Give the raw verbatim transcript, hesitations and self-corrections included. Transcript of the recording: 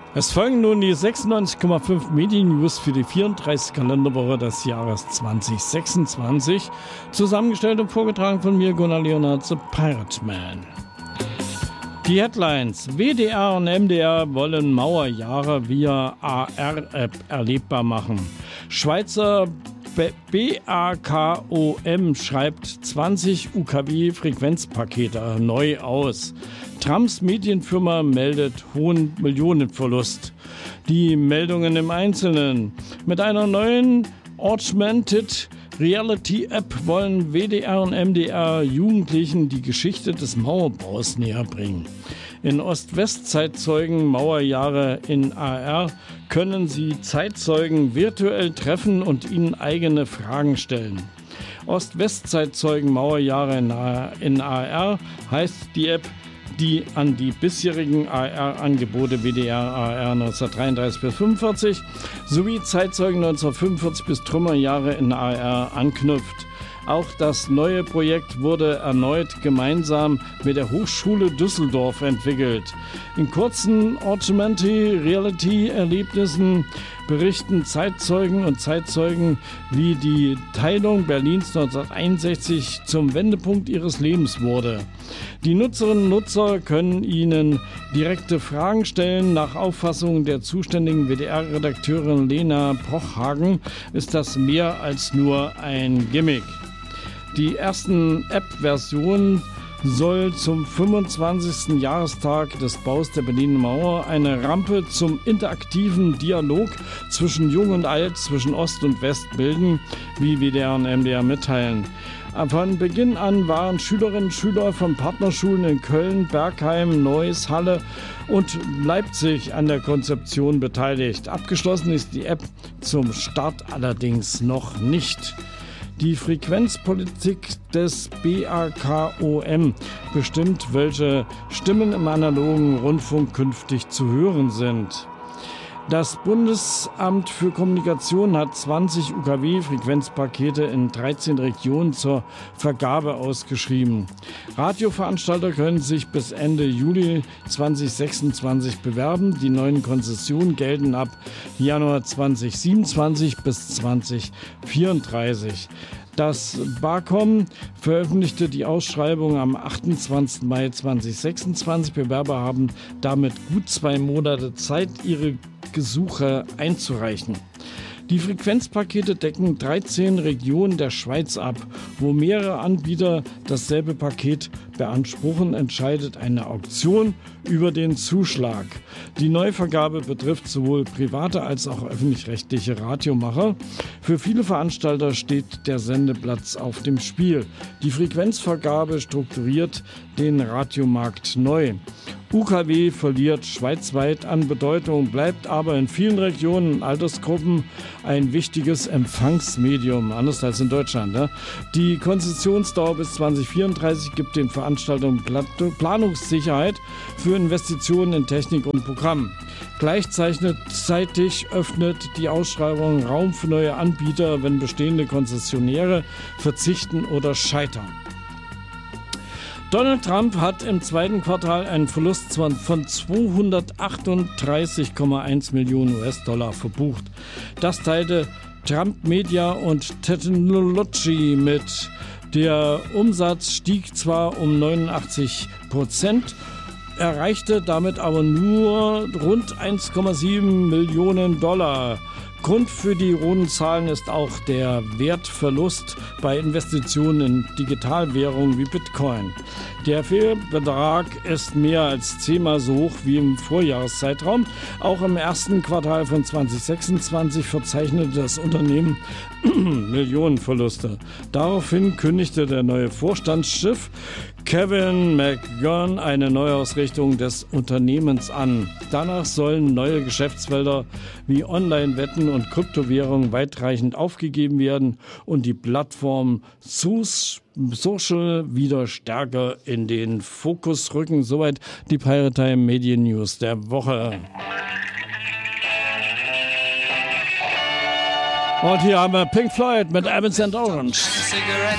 Es folgen nun die sechsundneunzig Komma fünf Medien-News für die vierunddreißigste Kalenderwoche des Jahres zwanzig sechsundzwanzig. Zusammengestellt und vorgetragen von mir, Gunnar Leonard, The Pirate Man. Die Headlines: W D R und M D R wollen Mauerjahre via A R-App erlebbar machen. Schweizer B A K O M schreibt zwanzig U K W-Frequenzpakete neu aus. Trumps Medienfirma meldet hohen Millionenverlust. Die Meldungen im Einzelnen. Mit einer neuen Augmented Reality App wollen W D R und M D R Jugendlichen die Geschichte des Mauerbaus näher bringen. In Ost-West-Zeitzeugen Mauerjahre in A R können Sie Zeitzeugen virtuell treffen und ihnen eigene Fragen stellen. Ost-West-Zeitzeugen Mauerjahre in A R heißt die App, die an die bisherigen A R-Angebote W D R A R neunzehnhundertdreiunddreißig bis fünfundvierzig sowie Zeitzeugen neunzehnhundertfünfundvierzig bis Trümmerjahre in A R anknüpft. Auch das neue Projekt wurde erneut gemeinsam mit der Hochschule Düsseldorf entwickelt. In kurzen Augmented Reality Erlebnissen berichten Zeitzeugen und Zeitzeugen, wie die Teilung Berlins neunzehnhunderteinundsechzig zum Wendepunkt ihres Lebens wurde. Die Nutzerinnen und Nutzer können ihnen direkte Fragen stellen. Nach Auffassung der zuständigen W D R-Redakteurin Lena Prochhagen ist das mehr als nur ein Gimmick. Die ersten App-Versionen soll zum fünfundzwanzigsten Jahrestag des Baus der Berliner Mauer eine Rampe zum interaktiven Dialog zwischen Jung und Alt, zwischen Ost und West bilden, wie W D R und M D R mitteilen. Von Beginn an waren Schülerinnen und Schüler von Partnerschulen in Köln, Bergheim, Neuss, Halle und Leipzig an der Konzeption beteiligt. Abgeschlossen ist die App zum Start allerdings noch nicht. Die Frequenzpolitik des B A K O M bestimmt, welche Stimmen im analogen Rundfunk künftig zu hören sind. Das Bundesamt für Kommunikation hat zwanzig U K W-Frequenzpakete in dreizehn Regionen zur Vergabe ausgeschrieben. Radioveranstalter können sich bis Ende Juli zweitausendsechsundzwanzig bewerben. Die neuen Konzessionen gelten ab Januar zweitausendsiebenundzwanzig bis zweitausendvierunddreißig. Das BAKOM veröffentlichte die Ausschreibung am achtundzwanzigsten Mai zweitausendsechsundzwanzig. Bewerber haben damit gut zwei Monate Zeit, ihre Gesuche einzureichen. Die Frequenzpakete decken dreizehn Regionen der Schweiz ab. Wo mehrere Anbieter dasselbe Paket beanspruchen, entscheidet eine Auktion über den Zuschlag. Die Neuvergabe betrifft sowohl private als auch öffentlich-rechtliche Radiomacher. Für viele Veranstalter steht der Sendeplatz auf dem Spiel. Die Frequenzvergabe strukturiert den Radiomarkt neu. U K W verliert schweizweit an Bedeutung, bleibt aber in vielen Regionen und Altersgruppen ein wichtiges Empfangsmedium, anders als in Deutschland. Ne? Die Konzessionsdauer bis zweitausendvierunddreißig gibt den Veranstaltungen Planungssicherheit für Investitionen in Technik und Programm. Gleichzeitig öffnet die Ausschreibung Raum für neue Anbieter, wenn bestehende Konzessionäre verzichten oder scheitern. Donald Trump hat im zweiten Quartal einen Verlust von zweihundertachtunddreißig Komma eins Millionen U S-Dollar verbucht. Das teilte Trump Media und Technology mit. Der Umsatz stieg zwar um neunundachtzig Prozent, erreichte damit aber nur rund eins Komma sieben Millionen Dollar. Grund für die roten Zahlen ist auch der Wertverlust bei Investitionen in Digitalwährungen wie Bitcoin. Der Fehlbetrag ist mehr als zehnmal so hoch wie im Vorjahreszeitraum. Auch im ersten Quartal von zweitausendsechsundzwanzig verzeichnete das Unternehmen Millionenverluste. Daraufhin kündigte der neue Vorstandschef Kevin McGurn eine Neuausrichtung des Unternehmens an. Danach sollen neue Geschäftsfelder wie Online-Wetten und Kryptowährungen weitreichend aufgegeben werden und die Plattform Social wieder stärker in den Fokus rücken. Soweit die Pirate Time Medien News der Woche. Und hier haben wir Pink Floyd mit Evans and Orange.